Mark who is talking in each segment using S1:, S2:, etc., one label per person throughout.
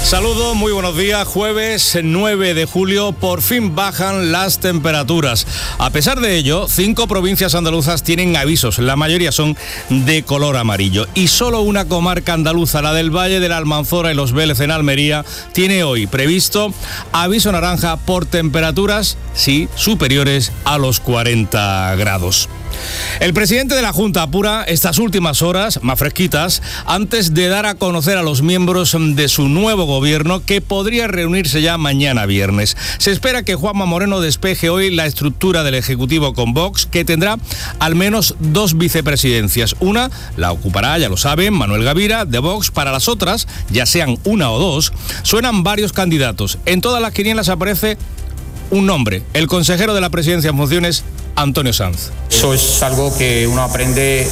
S1: Saludos, muy buenos días. Jueves 9 de julio, por fin bajan las temperaturas. A pesar de ello, 5 provincias andaluzas tienen avisos. La mayoría son de color amarillo. Y solo una comarca andaluza, la del Valle de la Almanzora y Los Vélez en Almería, tiene hoy previsto aviso naranja por temperaturas, sí, superiores a los 40 grados. El presidente de la Junta apura estas últimas horas, más fresquitas, antes de dar a conocer a los miembros de su nuevo gobierno, que podría reunirse ya mañana viernes. Se espera que Juanma Moreno despeje hoy la estructura del Ejecutivo con Vox, que tendrá al menos 2 vicepresidencias. Una la ocupará, ya lo saben, Manuel Gavira, de Vox. Para las otras, ya sean una o dos, suenan varios candidatos. En todas las quinielas aparece un nombre: el consejero de la presidencia en funciones, Antonio Sanz.
S2: Eso es algo que uno aprende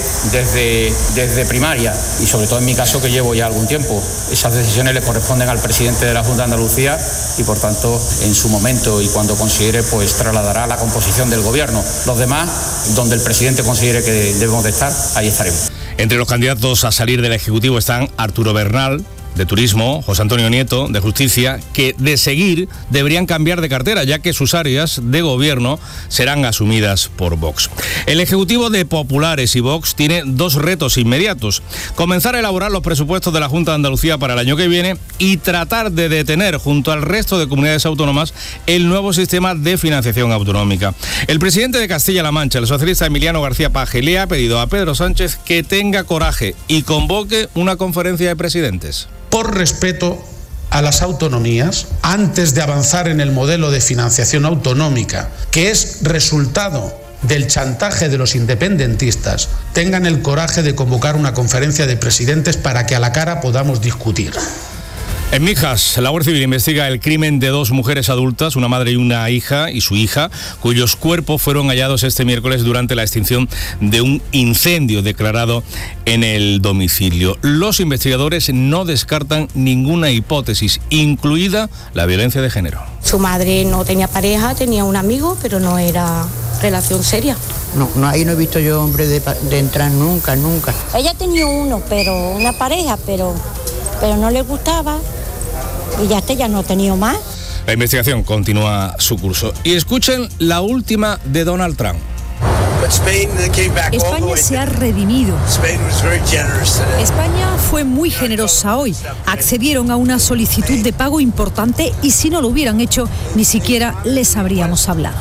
S2: desde primaria y sobre todo en mi caso, que llevo ya algún tiempo. Esas decisiones le corresponden al presidente de la Junta de Andalucía y por tanto en su momento y cuando considere, pues trasladará la composición del gobierno. Los demás, donde el presidente considere que debemos de estar, ahí estaremos.
S1: Entre los candidatos a salir del Ejecutivo están Arturo Bernal, de Turismo, José Antonio Nieto, de Justicia, que de seguir deberían cambiar de cartera, ya que sus áreas de gobierno serán asumidas por Vox. El Ejecutivo de Populares y Vox tiene 2 retos inmediatos: comenzar a elaborar los presupuestos de la Junta de Andalucía para el año que viene y tratar de detener, junto al resto de comunidades autónomas, el nuevo sistema de financiación autonómica. El presidente de Castilla-La Mancha, el socialista Emiliano García Paje, le ha pedido a Pedro Sánchez que tenga coraje y convoque una conferencia de presidentes.
S3: Por respeto a las autonomías, antes de avanzar en el modelo de financiación autonómica, que es resultado del chantaje de los independentistas, tengan el coraje de convocar una conferencia de presidentes para que a la cara podamos discutir.
S1: En Mijas, la Guardia Civil investiga el crimen de 2 mujeres adultas, una madre y una hija, y su hija, cuyos cuerpos fueron hallados este miércoles durante la extinción de un incendio declarado en el domicilio. Los investigadores no descartan ninguna hipótesis, incluida la violencia de género.
S4: Su madre no tenía pareja, tenía un amigo, pero no era relación seria.
S5: No, ahí no he visto yo hombre de entrar nunca.
S4: Ella tenía una pareja, pero no le gustaba. Y ya no ha tenido más.
S1: La investigación continúa su curso. Y escuchen la última de Donald Trump.
S6: España se ha redimido. España fue muy generosa hoy. Accedieron a una solicitud de pago importante y si no lo hubieran hecho, ni siquiera les habríamos hablado.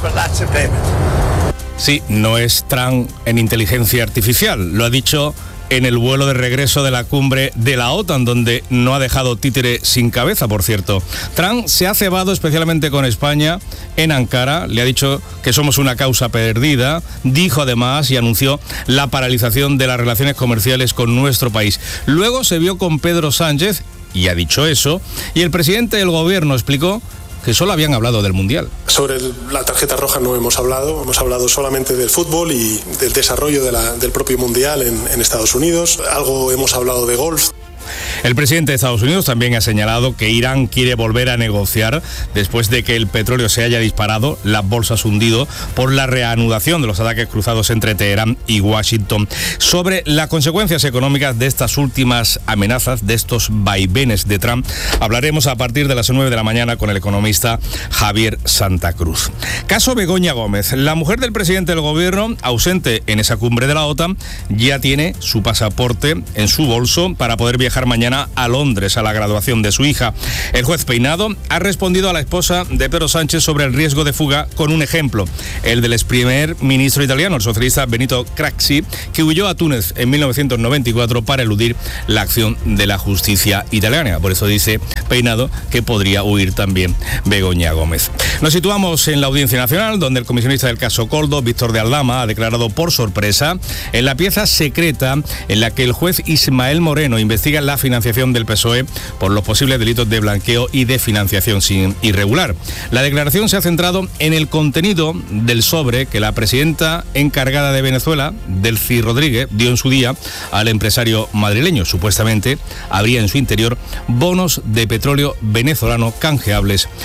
S1: Sí, no es Trump en inteligencia artificial. Lo ha dicho en el vuelo de regreso de la cumbre de la OTAN, donde no ha dejado títere sin cabeza, por cierto. Trump se ha cebado especialmente con España en Ankara, le ha dicho que somos una causa perdida, dijo además y anunció la paralización de las relaciones comerciales con nuestro país. Luego se vio con Pedro Sánchez y ha dicho eso, y el presidente del gobierno explicó que solo habían hablado del Mundial.
S7: Sobre la tarjeta roja no hemos hablado solamente del fútbol y del desarrollo del propio Mundial en Estados Unidos. Algo hemos hablado de golf.
S1: El presidente de Estados Unidos también ha señalado que Irán quiere volver a negociar después de que el petróleo se haya disparado, las bolsas hundido, por la reanudación de los ataques cruzados entre Teherán y Washington. Sobre las consecuencias económicas de estas últimas amenazas, de estos vaivenes de Trump, hablaremos a partir de las 9 de la mañana con el economista Javier Santa Cruz. Caso Begoña Gómez. La mujer del presidente del gobierno, ausente en esa cumbre de la OTAN, ya tiene su pasaporte en su bolso para poder viajar mañana a Londres a la graduación de su hija. El juez Peinado ha respondido a la esposa de Pedro Sánchez sobre el riesgo de fuga con un ejemplo, el del ex primer ministro italiano, el socialista Benito Craxi, que huyó a Túnez en 1994 para eludir la acción de la justicia italiana. Por eso dice Peinado que podría huir también Begoña Gómez. Nos situamos en la Audiencia Nacional, donde el comisionista del caso Koldo, Víctor de Aldama, ha declarado por sorpresa en la pieza secreta en la que el juez Ismael Moreno investiga la financiación del PSOE por los posibles delitos de blanqueo y de financiación irregular. La declaración se ha centrado en el contenido del sobre que la presidenta encargada de Venezuela, Delcy Rodríguez, dio en su día al empresario madrileño. Supuestamente habría en su interior bonos de petróleo venezolano canjeables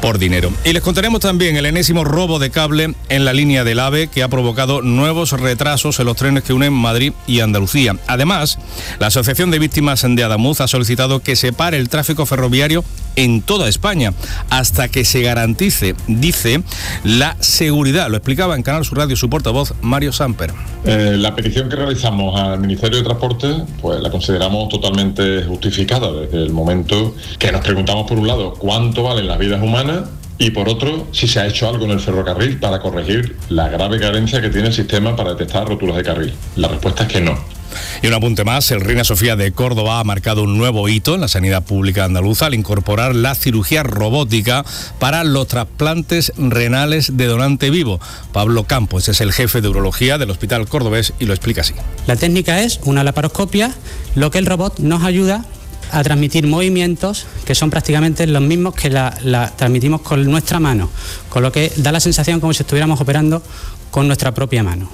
S1: por dinero. Y les contaremos también el enésimo robo de cable en la línea del AVE, que ha provocado nuevos retrasos en los trenes que unen Madrid y Andalucía. Además, la Asociación de Víctimas de Adamuz ha solicitado que se pare el tráfico ferroviario en toda España hasta que se garantice, dice, la seguridad. Lo explicaba en Canal Sur Radio su portavoz, Mario Samper.
S8: La petición que realizamos al Ministerio de Transporte, pues la consideramos totalmente justificada desde el momento que nos preguntamos, por un lado, cuánto valen las vidas humanas, y por otro, si se ha hecho algo en el ferrocarril para corregir la grave carencia que tiene el sistema para detectar roturas de carril. La respuesta es que no.
S1: Y un apunte más, el Reina Sofía de Córdoba ha marcado un nuevo hito en la sanidad pública andaluza al incorporar la cirugía robótica para los trasplantes renales de donante vivo. Pablo Campos es el jefe de urología del Hospital Cordobés y lo explica así.
S9: La técnica es una laparoscopia, lo que el robot nos ayuda a transmitir movimientos que son prácticamente los mismos que la transmitimos con nuestra mano, con lo que da la sensación como si estuviéramos operando con nuestra propia mano.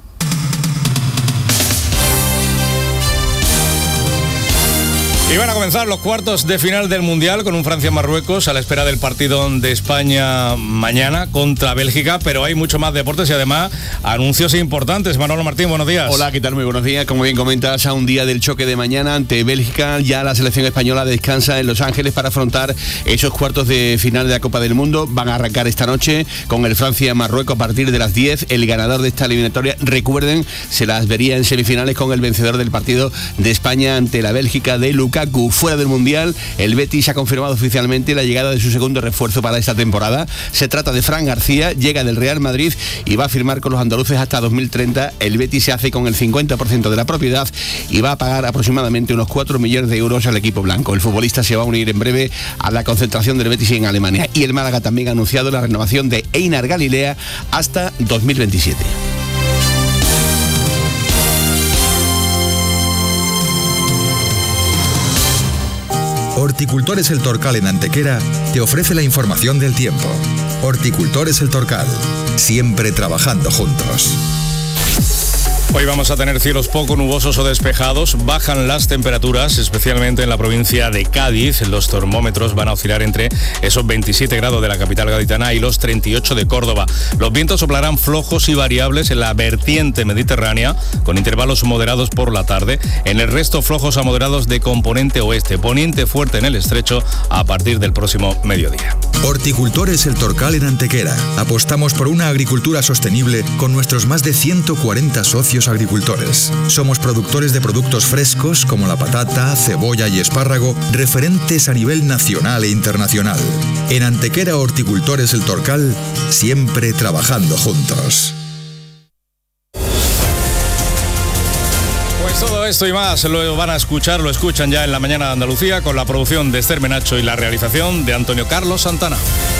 S1: Y van a comenzar los cuartos de final del Mundial con un Francia-Marruecos a la espera del partido de España mañana contra Bélgica, pero hay mucho más deportes y además anuncios importantes. Manolo Martín, buenos días.
S10: Hola, ¿qué tal? Muy buenos días. Como bien comentas, a un día del choque de mañana ante Bélgica, ya la selección española descansa en Los Ángeles para afrontar esos cuartos de final de la Copa del Mundo. Van a arrancar esta noche con el Francia-Marruecos a partir de las 10. El ganador de esta eliminatoria, recuerden, se las vería en semifinales con el vencedor del partido de España ante la Bélgica de Lukaku. Fuera del Mundial, el Betis ha confirmado oficialmente la llegada de su segundo refuerzo para esta temporada. Se trata de Fran García, llega del Real Madrid y va a firmar con los andaluces hasta 2030. El Betis se hace con el 50% de la propiedad y va a pagar aproximadamente unos 4 millones de euros al equipo blanco. El futbolista se va a unir en breve a la concentración del Betis en Alemania. Y el Málaga también ha anunciado la renovación de Einar Galilea hasta 2027.
S11: Horticultores El Torcal en Antequera te ofrece la información del tiempo. Horticultores El Torcal, siempre trabajando juntos.
S1: Hoy vamos a tener cielos poco nubosos o despejados, bajan las temperaturas, especialmente en la provincia de Cádiz. Los termómetros van a oscilar entre esos 27 grados de la capital gaditana y los 38 de Córdoba. Los vientos soplarán flojos y variables en la vertiente mediterránea, con intervalos moderados por la tarde. En el resto, flojos a moderados de componente oeste, poniente fuerte en el estrecho a partir del próximo mediodía.
S11: Horticultores El Torcal en Antequera. Apostamos por una agricultura sostenible con nuestros más de 140 socios agricultores. Somos productores de productos frescos como la patata, cebolla y espárrago, referentes a nivel nacional e internacional. En Antequera, Horticultores El Torcal, siempre trabajando juntos.
S1: Pues todo esto y más lo van a escuchar, lo escuchan ya en la mañana de Andalucía con la producción de Esther Menacho y la realización de Antonio Carlos Santana.